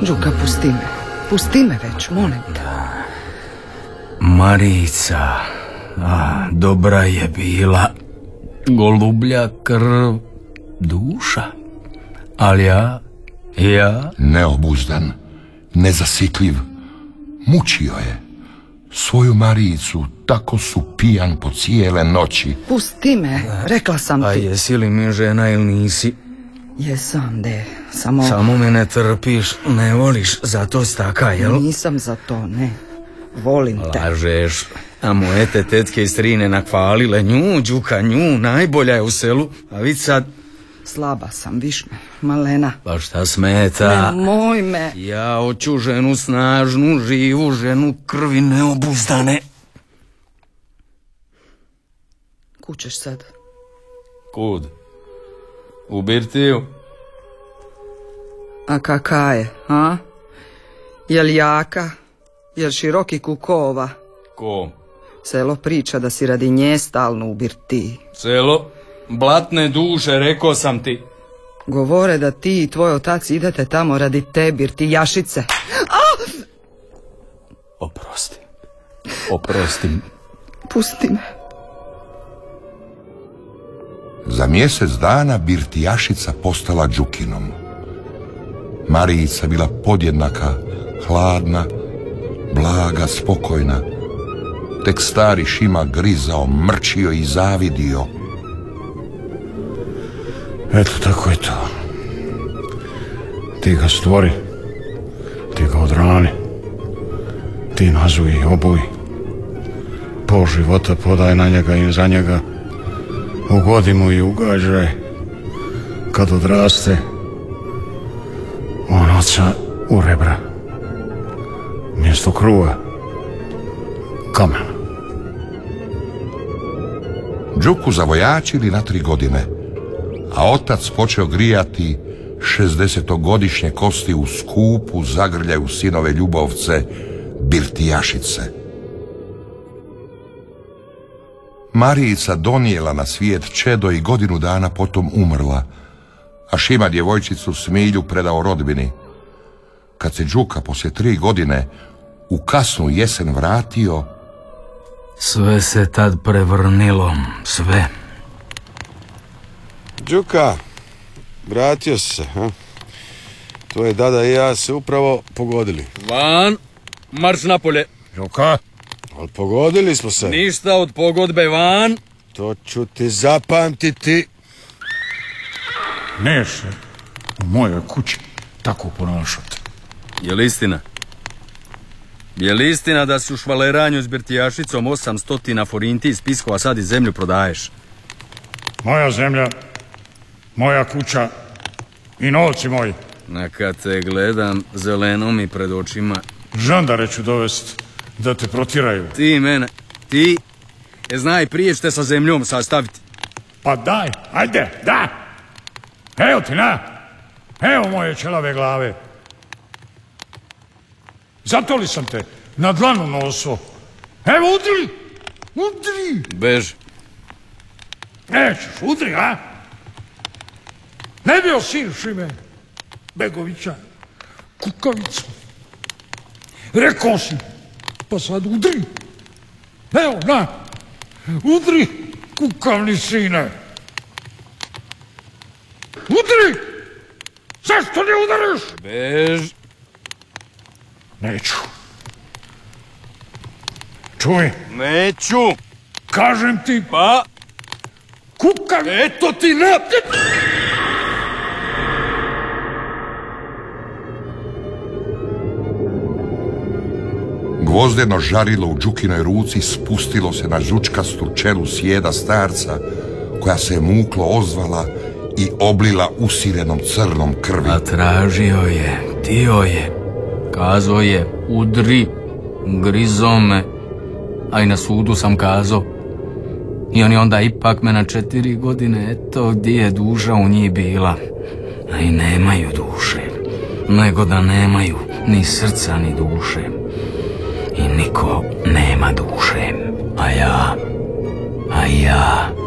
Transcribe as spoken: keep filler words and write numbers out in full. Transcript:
Đuka, pusti me. Pusti me već, molim te. Marica, a, dobra je bila. Golublja krv, duša. Ali ja, ja... Neobuzdan, nezasitljiv, mučio je. Svoju Marijicu tako su pijan po cijele noći. Pusti me, rekla sam ti. A jesi li mi žena ili nisi? Jesam, de, samo... Samo me ne trpiš, ne voliš, zato si taka, jel? Nisam za to, ne. Volim te. Lažeš. A moje te tetke i strine nakvalile nju, Đuka, nju, najbolja je u selu. A vid sad... Slaba sam, viš me, malena. Pa šta smeta? Nemoj me. Ja hoću ženu snažnu, živu, ženu krvi neobuzdane. Kud ćeš sad? Kud? U birtiju? A kaka je, a? Jel jaka? Jel široki kukova? Ko? Selo priča da si radi nje stalno u birtiji. Selo? Blatne duše, rekao sam ti. Govore da ti i tvoj otac idete tamo radi te birtijašice. Ah! Oprosti. Oprosti. Pusti me. Za mjesec dana birtijašica postala Đukinom. Marijica bila podjednaka, hladna, blaga, spokojna. Tek stari Šima grizao, mrčio i zavidio. Eto, tako je to. Ti ga stvori, ti ga odrani, ti nazuj i obuj, pol života podaj na njega i za njega, ugodi mu i ugađaj. Kad odraste, on oca u rebra, mjesto kruva, kamena. Đuku zavojačili na tri godine, a otac počeo grijati šezdesetogodišnje kosti u skupu zagrljaju sinove ljubovce birtijašice. Marijica donijela na svijet čedo i godinu dana potom umrla, a Šima djevojčicu Smilju predao rodbini. Kad se Đuka poslije tri godine u kasnu jesen vratio, sve se tad prevrnilo, sve. Đuka, vratio si se, ha? Tvoje dada i ja se upravo pogodili. Van, marš napolje. Đuka? Ali pogodili smo se. Ništa od pogodbe, van. To ću ti zapamtiti. Neš se u mojoj kući tako ponašati. Je li istina? Je li istina da si u švaleranju s birtijašicom osamstotina forinti iz piskova sad i zemlju prodaješ? Moja zemlja, moja kuća i novci moji. Neka te gledam zelenom i pred očima. Žandare ću dovest da te protiraju. Ti mene, ti, je znaj prije ćete sa zemljom sastaviti. Pa daj, ajde, da! Evo ti, na! Evo moje ćelave glave. Zato li sam te na dlanu nosao? Evo, udri! Udri! Bež. Nećeš, udri, a? Ne bio sin Šime Begovića, kukavicu. Rekao si, pa sad udri. Evo, na, udri, kukavni sine. Udri! Zašto ne udariš? Bež. Neću. Čuj. Neću. Kažem ti. Pa. Kukav. Eto ti naprijed. gvozdeno žarilo u Đukinoj ruci spustilo se na žučkastu čelu sjeda starca, koja se je muklo ozvala i oblila usirenom crnom krvi. A tražio je, tio je, kazao je, udri, grizo me, a i na sudu sam kazao. I oni onda ipak me na četiri godine, eto gdje je duša u njih bila. A i nemaju duše, nego da nemaju ni srca ni duše. I niko nema duše, a ja, a ja...